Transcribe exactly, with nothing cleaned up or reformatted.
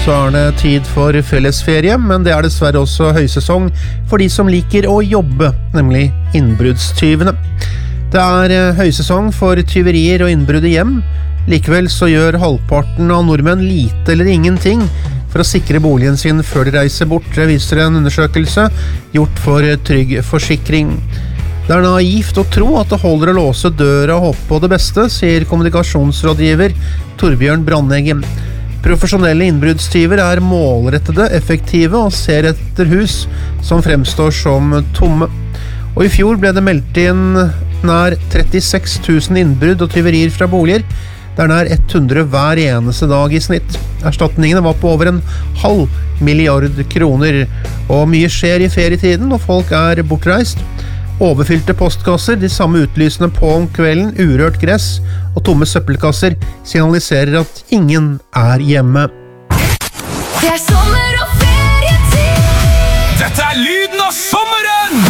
så er det tid for fellesferie, men det er dessverre også høysesong for de som liker å jobbe, nemlig innbruddstyvene. Det er høysesong for tyverier og innbrudd i hjem. Likevel så gjør halvparten av nordmenn lite eller ingenting for å sikre boligen sin før de reiser bort. Det viser en undersøkelse gjort for Trygg Forsikring. Det er naivt å tro at det holder å låse døra og håpe på det beste, sier kommunikasjonsrådgiver Torbjørn Brandeggen. Profesjonelle innbruddstyver er målrettede, effektive og ser etter hus som fremstår som tomme. Og i fjor ble det meldt inn nær trettiseks tusen innbrudd og tyverier fra boliger. Det er nær hundre hver eneste dag i snitt. Erstatningene var på over en halv milliard kroner. Og mye skjer i ferietiden når folk er bortreist. Overfylte postkasser, de samme utlysene på om kvelden, urørt gress og tomme søppelkasser signaliserer at ingen er hjemme. Det er sommer og ferietid! Dette er lyden av sommeren!